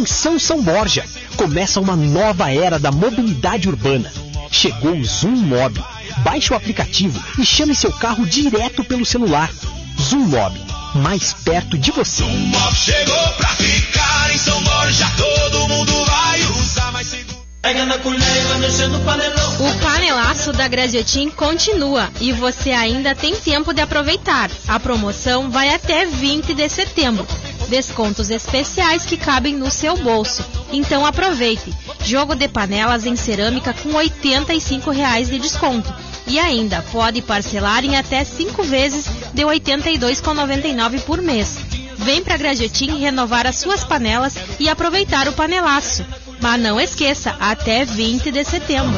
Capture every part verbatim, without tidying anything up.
Atenção São Borja, começa uma nova era da mobilidade urbana. Chegou o Zoom Mob. Baixe o aplicativo e chame seu carro direto pelo celular. Zoom Mob, mais perto de você. Zoom Mob chegou pra ficar em São Borja, todo mundo vai usar mais seguro. Pega na colher e vai mexendo no panelão. O panelaço da Graziotin continua e você ainda tem tempo de aproveitar. A promoção vai até vinte de setembro. Descontos especiais que cabem no seu bolso. Então aproveite. Jogo de panelas em cerâmica com oitenta e cinco reais de desconto. E ainda pode parcelar em até cinco vezes de oitenta e dois reais e noventa e nove centavos por mês. Vem pra Graziotin renovar as suas panelas e aproveitar o panelaço. Mas não esqueça, até vinte de setembro.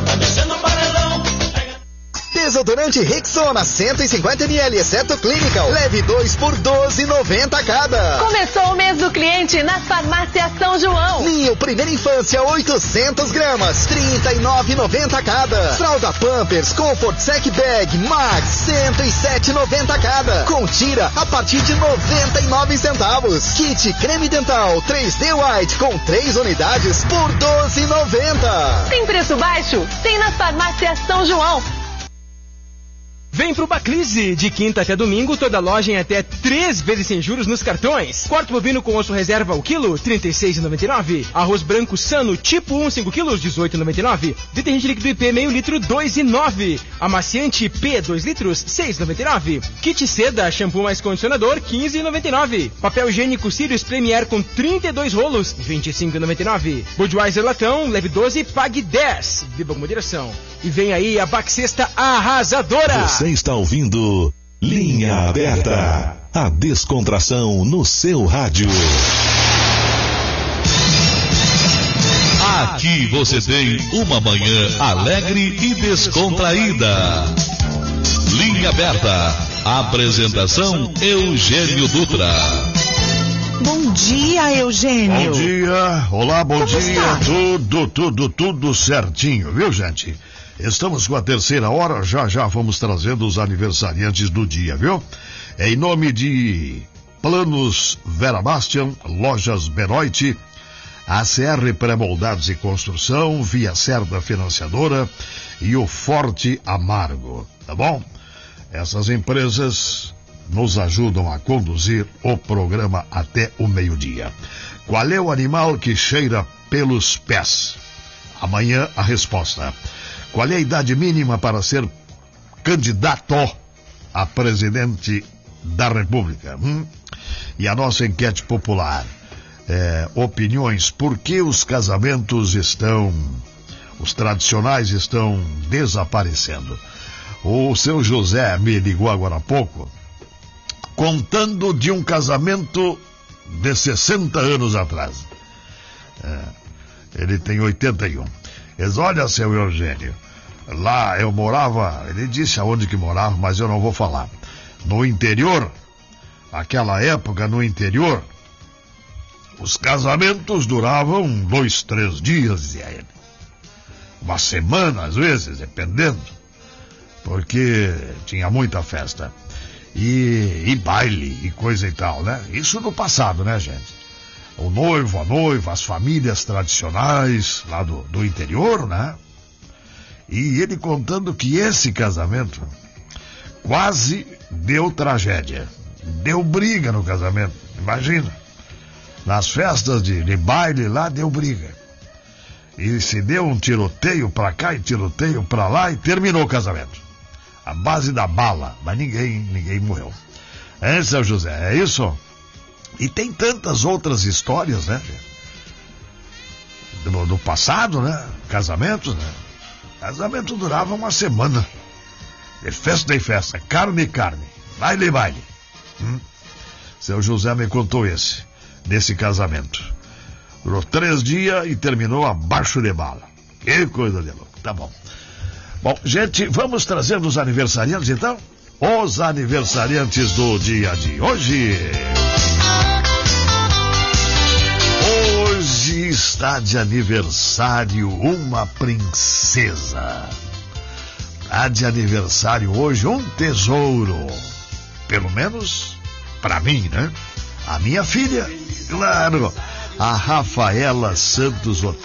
Desodorante Rexona cento e cinquenta mililitros, exceto Clinical. Leve dois por doze reais e noventa centavos cada. Começou o mês do cliente nas farmácias São João. Ninho Primeira Infância oitocentas gramas, trinta e nove reais e noventa centavos cada. Fralda Pampers Comfort Sec Bag Max, cento e sete reais e noventa centavos cada. Com tira a partir de noventa e nove centavos. Kit Creme Dental três D White com três unidades por doze reais e noventa centavos. Tem preço baixo? Tem nas farmácias São João. Vem pro Baclise, de quinta até domingo, toda loja em até três vezes sem juros nos cartões. Quarto bovino com osso reserva ao quilo, trinta e seis reais e noventa e nove centavos. Arroz branco Sano, tipo um, cinco quilos, dezoito reais e noventa e nove centavos. Detergente líquido I P, meio litro, dois reais e nove centavos. Amaciante P, dois litros, seis reais e noventa e nove centavos. Kit Seda, shampoo mais condicionador, quinze reais e noventa e nove centavos. Papel higiênico Sirius Premier com trinta e dois rolos, vinte e cinco reais e noventa e nove centavos. Budweiser Latão, leve doze, pague dez. Viva com moderação. E vem aí a Baxesta arrasadora. Você está ouvindo Linha Aberta, a descontração no seu rádio. Aqui você tem uma manhã alegre e descontraída. Linha Aberta, apresentação Eugênio Dutra. Bom dia, Eugênio. Bom dia, olá, bom Como dia, está? tudo, tudo, tudo certinho, viu, gente? Estamos com a terceira hora, já já vamos trazendo os aniversariantes do dia, viu? É em nome de Planos Vera Bastian, Lojas Beroite, A C R Pré-Moldados e Construção, Via Cerda Financiadora e o Forte Amargo, tá bom? Essas empresas nos ajudam a conduzir o programa até o meio-dia. Qual é o animal que cheira pelos pés? Amanhã a resposta. Qual é a idade mínima para ser candidato a presidente da República? Hum? E a nossa enquete popular. É, opiniões, por que os casamentos estão, os tradicionais estão desaparecendo? O seu José me ligou agora há pouco, contando de um casamento de sessenta anos atrás. É, ele tem oitenta e um. Ele diz, olha, seu Eugênio, lá eu morava, ele disse aonde que morava, mas eu não vou falar. No interior, aquela época no interior, os casamentos duravam dois, três dias, dizia ele. Uma semana, às vezes, dependendo, porque tinha muita festa. E, e baile e coisa e tal, né? Isso no passado, né, gente? O noivo, a noiva, as famílias tradicionais lá do, do interior, né? E ele contando que esse casamento quase deu tragédia. Deu briga no casamento, imagina. Nas festas de, de baile lá deu briga. E se deu um tiroteio pra cá e tiroteio pra lá e terminou o casamento. A base da bala, mas ninguém, ninguém morreu. É, seu José, é isso? E tem tantas outras histórias, né? Do, do passado, né? Casamentos, né? Casamento durava uma semana. De festa em festa, carne e carne, baile e baile. Hum? Seu José me contou esse, desse casamento. Durou três dias e terminou abaixo de bala. Que coisa de louco, tá bom. Bom, gente, vamos trazer os aniversariantes, então? Os aniversariantes do dia de hoje. Hoje está de aniversário uma princesa. Está de aniversário hoje um tesouro. Pelo menos para mim, né? A minha filha, claro. a Rafaela Santos Otávio.